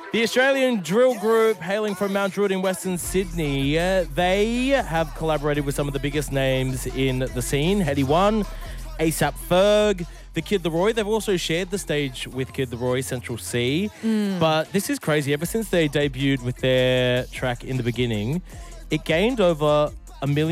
The Australian drill group, hailing from Mount Druitt in Western Sydney, they have collaborated with some of the biggest names in the scene. Headie One, ASAP Ferg, the Kid Laroi. They've also shared the stage with Kid Laroi, Central C. But this is crazy. Ever since they debuted with their track In the Beginning, it gained over 1 million